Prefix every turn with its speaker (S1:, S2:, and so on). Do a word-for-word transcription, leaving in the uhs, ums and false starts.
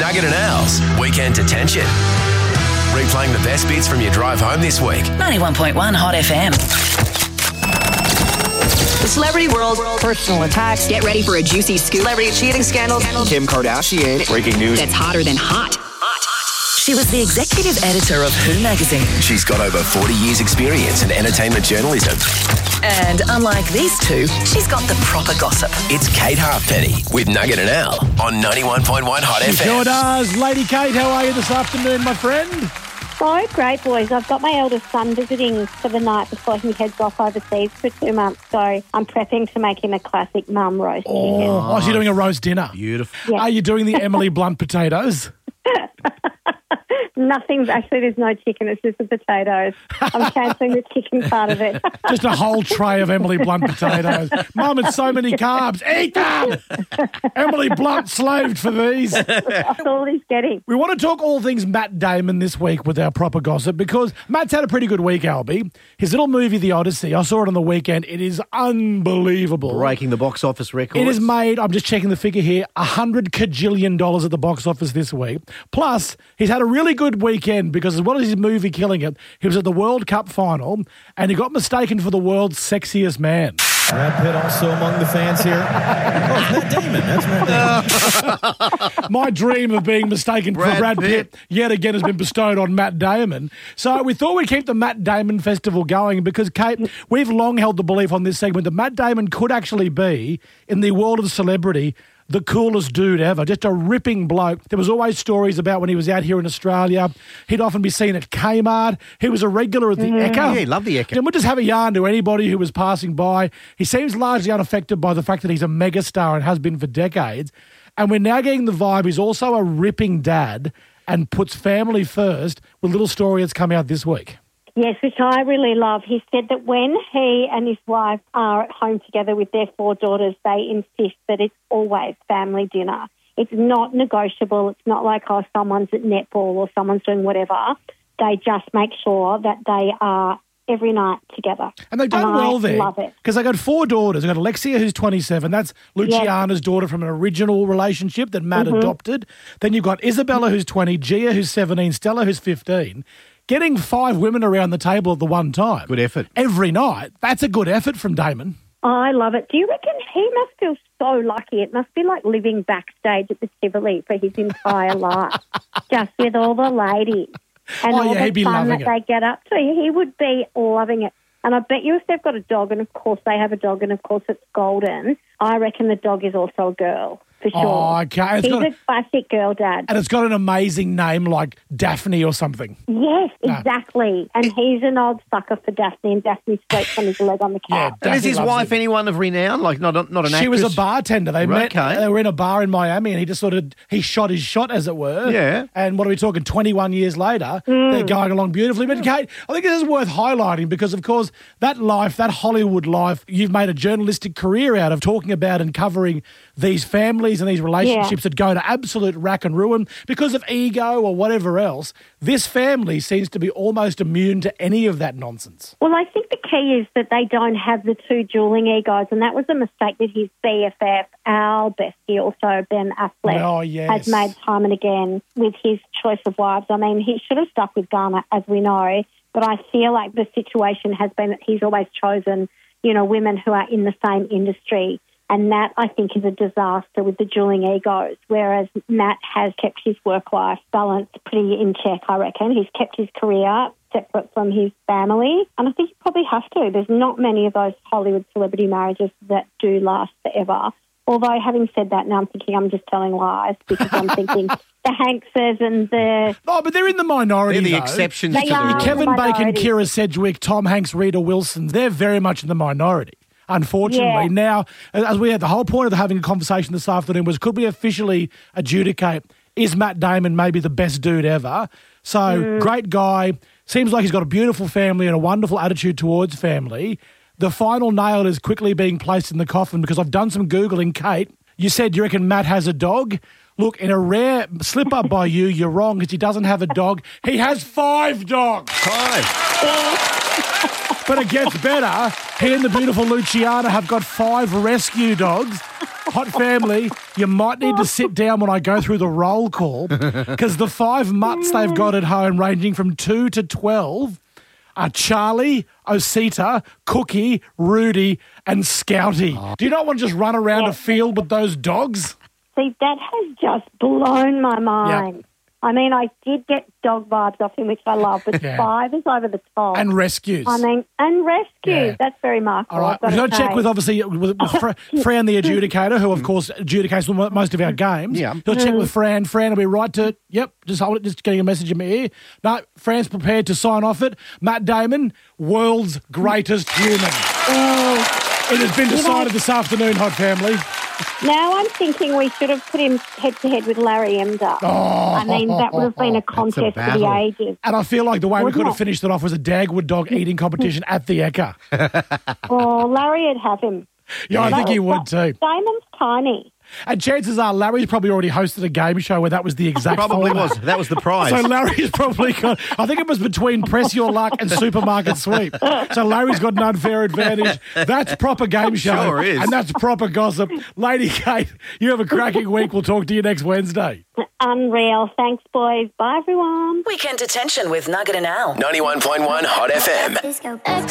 S1: Nugget and Al's Weekend Detention. Replaying the best bits from your drive home this week.
S2: ninety-one point one Hot F M.
S3: The celebrity world, personal attacks. Get ready for a juicy scoop. Celebrity cheating scandal.
S4: Kim Kardashian. Breaking news.
S3: That's hotter than hot.
S2: She was the executive editor of Who magazine.
S1: She's got over forty years experience in entertainment journalism.
S2: And unlike these two, she's got the proper gossip.
S1: It's Kate Halfpenny with Nugget and Al on ninety-one point one Hot
S5: She
S1: F M.
S5: sure does. Lady Kate, how are you this afternoon, my friend?
S6: So great, boys. I've got my eldest son visiting for the night before he heads off overseas for two months, so I'm prepping to make him a classic mum roast chicken.
S5: Oh, oh, so you're doing a roast dinner.
S4: Beautiful.
S6: Yeah.
S5: Are you doing the Emily Blunt potatoes?
S6: Nothing's actually, there's no chicken, it's just the potatoes. I'm cancelling the chicken part of it.
S5: Just a whole tray of Emily Blunt potatoes. Mum, it's so many carbs. Eat them! Emily Blunt slaved for these.
S6: That's all he's getting.
S5: We want to talk all things Matt Damon this week with our proper gossip because Matt's had a pretty good week, Albie. His little movie, The Odyssey, I saw it on the weekend. It is unbelievable.
S4: Breaking the box office record.
S5: It has made, I'm just checking the figure here, one hundred kajillion dollars at the box office this week. Plus, he's had a really good weekend because as well as his movie killing it, he was at the World Cup final and he got mistaken for the world's sexiest man.
S7: Brad Pitt also among the fans here. Oh, it's Matt Damon. That's Matt Damon.
S5: My dream of being mistaken
S4: Brad
S5: for Brad Pitt.
S4: Pitt
S5: yet again has been bestowed on Matt Damon. So we thought we'd keep the Matt Damon Festival going because, Kate, we've long held the belief on this segment that Matt Damon could actually be, in the world of celebrity, the coolest dude ever, just a ripping bloke. There was always stories about when he was out here in Australia. He'd often be seen at Kmart. He was a regular at the
S4: Mm.
S5: Ekka.
S4: Yeah, he loved the Ekka.
S5: And we'll just have a yarn to anybody who was passing by. He seems largely unaffected by the fact that he's a megastar and has been for decades. And we're now getting the vibe he's also a ripping dad and puts family first with a little story that's come out this week.
S6: Yes, which I really love. He said that when he and his wife are at home together with their four daughters, they insist that it's always family dinner. It's not negotiable. It's not like, oh, someone's at netball or someone's doing whatever. They just make sure that they are every night together.
S5: And they've done
S6: and
S5: well
S6: I
S5: there.
S6: love it.
S5: Because they got four daughters. They've got Alexia, who's twenty-seven. That's Luciana's daughter from an original relationship that Matt
S6: Mm-hmm.
S5: adopted. Then you've got Isabella, who's twenty, Gia, who's seventeen, Stella, who's fifteen. Getting five women around the table at the one time.
S4: Good effort.
S5: Every night. That's a good effort from Damon.
S6: I love it. Do you reckon he must feel so lucky? It must be like living backstage at the Tivoli for his entire life, just with all the ladies and
S5: Oh,
S6: all
S5: yeah, he'd
S6: the
S5: be
S6: fun
S5: loving
S6: that
S5: it.
S6: they get up to. He would be loving it. And I bet you if they've got a dog, and of course they have a dog, and of course it's golden, I reckon the dog is also a girl, for sure.
S5: Oh, okay. It's
S6: He's
S5: got-
S6: a classic girl dad.
S5: And it's got an amazing name like Daphne or something.
S6: Yes,
S5: No.
S6: exactly. And he's an old sucker for Daphne, and Daphne scrapes on his leg on the
S5: Yeah,
S6: couch.
S4: And is
S5: Daphne
S4: his
S5: loves
S4: wife
S5: him.
S4: anyone of renown? Like not, not an actress?
S5: She was a bartender. They
S4: Right,
S5: met.
S4: okay.
S5: They were in a bar in Miami, and he just sort of he shot his shot, as it were.
S4: Yeah.
S5: And what are we talking? Twenty-one years later, they're going along beautifully. But Kate, I think this is worth highlighting because, of course, that life, that Hollywood life, you've made a journalistic career out of talking about and covering these families and these relationships that go to absolute rack and ruin because of ego or whatever else. This family seems to be almost immune to any of that nonsense.
S6: Well, I think the key is that they don't have the two dueling egos, and that was a mistake that his B F F, our bestie, also Ben Affleck,
S5: Oh, yes.
S6: has made time and again with his choice of wives. I mean, he should have stuck with Garner, as we know, but I feel like the situation has been that he's always chosen, you know, women who are in the same industry. And that, I think, is a disaster with the dueling egos, whereas Matt has kept his work-life balance pretty in check, I reckon. He's kept his career separate from his family, and I think you probably have to. There's not many of those Hollywood celebrity marriages that do last forever. Although, having said that, now I'm thinking I'm just telling lies because I'm thinking the Hankses and the...
S5: Oh, but they're in the minority,
S4: They're the
S5: though.
S4: exceptions
S6: They
S4: to
S6: are.
S4: the rule.
S5: Kevin Bacon,
S6: Minority.
S5: Kira Sedgwick, Tom Hanks, Rita Wilson, they're very much in the minority, unfortunately.
S6: Yeah.
S5: Now, as we had, the whole point of having a conversation this afternoon was could we officially adjudicate, is Matt Damon maybe the best dude ever? So,
S6: Mm.
S5: great guy, seems like he's got a beautiful family and a wonderful attitude towards family. The final nail is quickly being placed in the coffin because I've done some Googling, Kate. You said you reckon Matt has a dog. Look, in a rare slip-up by you, you're wrong because he doesn't have a dog. He has five dogs.
S4: Five.
S5: But it gets better. He and the beautiful Luciana have got five rescue dogs. Hot family, you might need to sit down when I go through the roll call because the five mutts they've got at home, ranging from two to twelve, are Charlie, Osita, Cookie, Rudy, and Scouty. Oh. Do you not want to just run around
S6: Yeah.
S5: a field with those dogs?
S6: See, that has just blown my mind.
S5: Yep.
S6: I mean, I did get dog vibes off him, which I love, but
S5: Yeah.
S6: five is over the top.
S5: And rescues.
S6: I mean, and rescues.
S5: Yeah.
S6: That's very marketable.
S5: All right,
S6: I've got
S5: we've got
S6: to
S5: to check
S6: say.
S5: with, obviously, with, with Fra- Fran, the adjudicator, who, of course, adjudicates mo- most of our games.
S4: Yeah.
S5: We'll check with Fran. Fran will be right to, yep, just hold it, just getting a message in my ear. No, Fran's prepared to sign off it. Matt Damon, world's greatest human.
S6: Oh.
S5: It has been decided this afternoon, Hot Family.
S6: Now I'm thinking we should have put him head-to-head with Larry Emder.
S5: Oh.
S6: I mean, that would have been a contest for the
S4: battle.
S6: ages.
S5: And I feel like the way we
S6: Wouldn't
S5: could have
S6: it?
S5: finished it off was a Dagwood dog eating competition at the Ekka.
S6: Oh, Larry would have him.
S5: Yeah, I think he would too.
S6: Damon's tiny.
S5: And chances are Larry's probably already hosted a game show where that was the exact
S4: Probably
S5: format.
S4: was. That was the prize.
S5: So Larry's probably got, I think it was between Press Your Luck and Supermarket Sweep. So Larry's got an unfair advantage. That's proper game show.
S4: Sure is.
S5: And that's proper gossip. Lady Kate, you have a cracking week. We'll talk to you next Wednesday.
S6: Unreal. Thanks, boys. Bye, everyone.
S2: Weekend Detention with Nugget and Al.
S1: ninety-one point one Hot F M.